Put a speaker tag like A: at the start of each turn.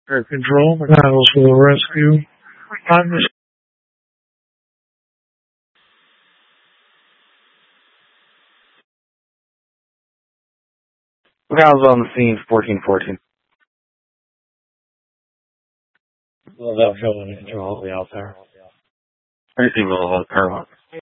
A: Air Control, McDonald's for the rescue. I'm the
B: McDonald's on the scene, 1414.
A: Philadelphia Control, be out there.
B: Anything will hold Paramount.